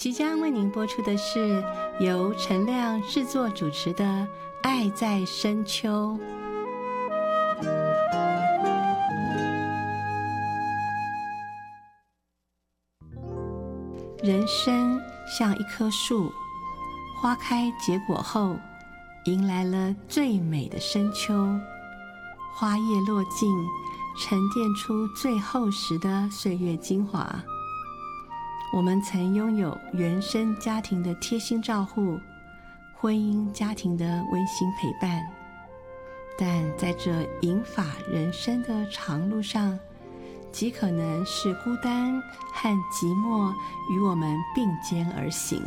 即将为您播出的是由陈亮制作主持的《爱在深秋》。人生像一棵树，花开结果后，迎来了最美的深秋。花叶落尽，沉淀出最厚实的岁月精华。我们曾拥有原生家庭的贴心照护，婚姻家庭的温馨陪伴，但在这银发人生的长路上，极可能是孤单和寂寞与我们并肩而行。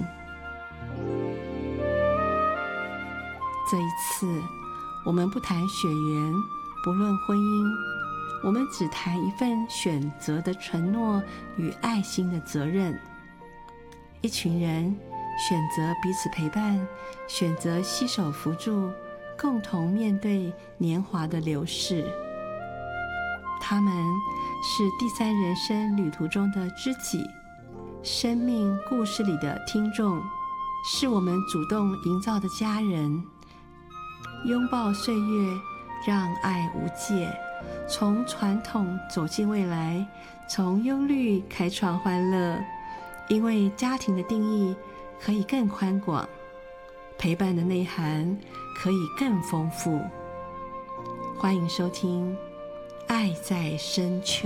这一次，我们不谈血缘，不论婚姻，我们只谈一份选择的承诺与爱心的责任。一群人选择彼此陪伴，选择携手扶助，共同面对年华的流逝。他们是第三人生旅途中的知己，生命故事里的听众，是我们主动营造的家人。拥抱岁月，让爱无界，从传统走进未来，从忧虑开创欢乐。因为家庭的定义可以更宽广，陪伴的内涵可以更丰富。欢迎收听《爱在深秋》。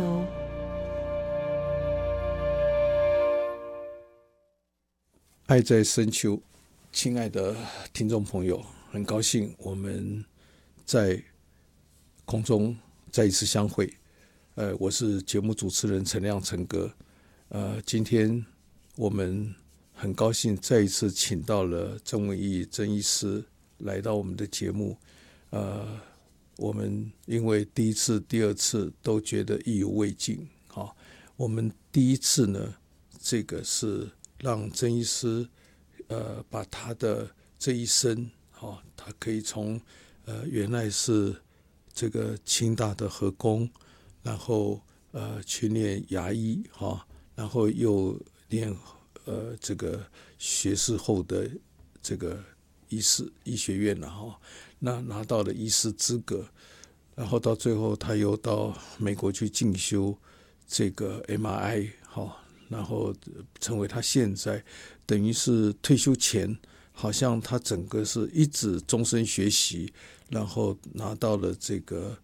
爱在深秋，亲爱的听众朋友，很高兴我们在空中再一次相会。我是节目主持人陈亮陈哥。今天我们很高兴再一次请到了曾文义曾医师来到我们的节目。我们因为第一次第二次都觉得意犹未尽。我们第一次呢，这个是让曾医师把他的这一生，他可以从原来是这个清大的核工，然后去念牙医，然后又念这个学士后的这个医学院了，那拿到了医师资格，然后到最后他又到美国去进修这个 MRI， 然后成为他现在等于是退休前，好像他整个是一直终身学习，然后拿到了这个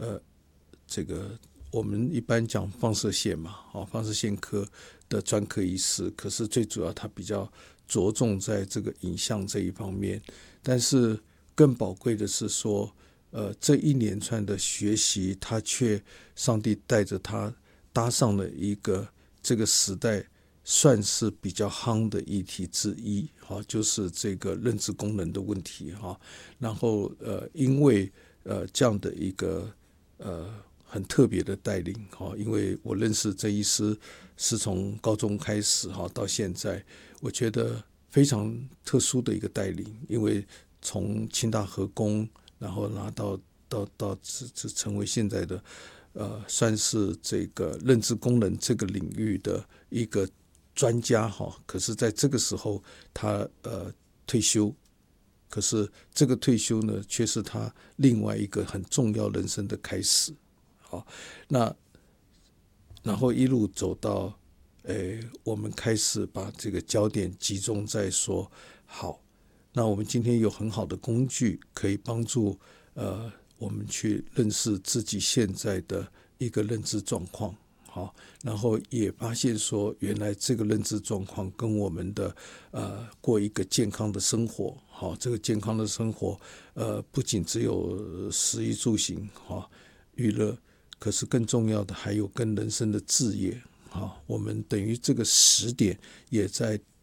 我们一般讲放射线嘛，放射线科的专科医师，可是最主要他比较着重在这个影像这一方面。但是更宝贵的是说，这一连串的学习，他却上帝带着他搭上了一个这个时代算是比较夯的议题之一，就是这个认知功能的问题。然后因为这样的一个很特别的带领，因为我认识曾医师是从高中开始到现在，我觉得非常特殊的一个带领，因为从清大核工，然后拿到成为现在的算是这个认知功能这个领域的一个专家，可是在这个时候他退休，可是这个退休呢，却是他另外一个很重要人生的开始。那然后一路走到我们开始把这个焦点集中在说，好，那我们今天有很好的工具可以帮助我们去认识自己现在的一个认知状况。然后也发现说，原来这个认知状况跟我们的过一个健康的生活，这个健康的生活不仅只有食衣住行娱乐，可是更重要的还有跟人生的志业。我们等于这个10点也在